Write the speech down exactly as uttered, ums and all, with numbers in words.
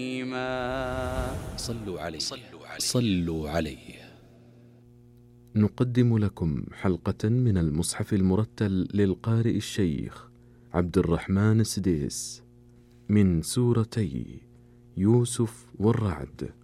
صلوا عليه صلوا عليه. نقدم لكم حلقة من المصحف المرتل للقارئ الشيخ عبد الرحمن السديس من سورتي يوسف والرعد.